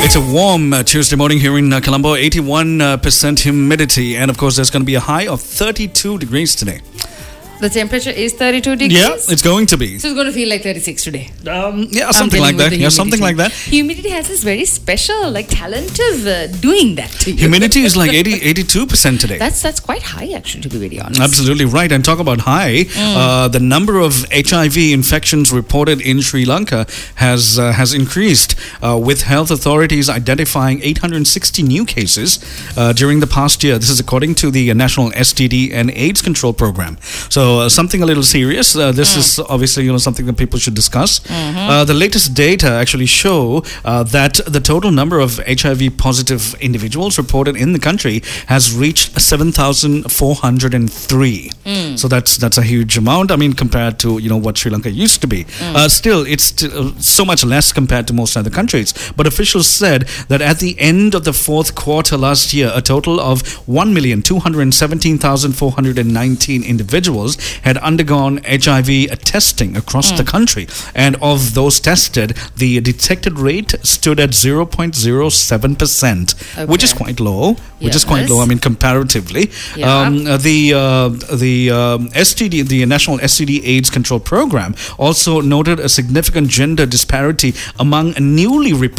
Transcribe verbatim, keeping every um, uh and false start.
It's a warm uh, Tuesday morning here in uh, Colombo, eighty-one percent humidity, and of course there's going to be a high of thirty-two degrees today. The temperature is thirty-two degrees? Yeah, it's going to be. So it's going to feel like thirty-six today. Um, yeah, something like that. Yeah, something like that. Humidity has this very special, like, talent of uh, doing that to you. Humidity is like eighty, eighty-two percent today. That's that's quite high, actually, to be very honest. Absolutely right. And talk about high. Mm. Uh, the number of H I V infections reported in Sri Lanka has uh, has increased, uh, with health authorities identifying eight hundred sixty new cases uh, during the past year. This is according to the National S T D and AIDS Control Program. So uh, something a little serious. Uh, this mm. is obviously you know something that people should discuss. Mm-hmm. Uh, the latest data actually show uh, that the total number of H I V positive individuals reported in the country has reached seven thousand four hundred three. Mm. So that's that's a huge amount. I mean, compared to you know what Sri Lanka used to be. Mm. Uh, still, it's st- uh, so much less compared to most other countries. But officials said that at the end of the fourth quarter last year, a total of one million two hundred seventeen thousand four hundred nineteen individuals had undergone H I V testing across mm. the country. And of those tested, the detected rate stood at zero point zero seven percent, okay. which is quite low. Which yes. is quite low, I mean, comparatively. Yeah. Um, uh, the uh, the um, S T D, the National S T D AIDS Control Program, also noted a significant gender disparity among newly reported